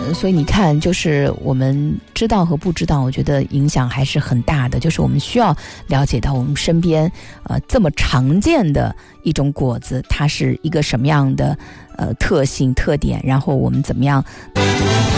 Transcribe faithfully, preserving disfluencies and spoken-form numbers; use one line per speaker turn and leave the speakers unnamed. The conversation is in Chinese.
呃，所以你看，就是我们知道和不知道，我觉得影响还是很大的。就是我们需要了解到我们身边呃这么常见的一种果子，它是一个什么样的呃特性特点，然后我们怎么样